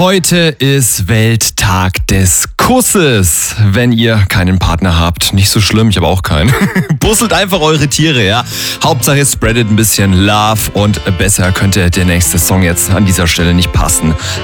Heute ist Welttag des Kusses. Wenn ihr keinen Partner habt, nicht so schlimm, ich habe auch keinen. Busselt einfach eure Tiere, ja. Hauptsache ihr spreadet ein bisschen Love und besser könnte der nächste Song jetzt an dieser Stelle nicht passen.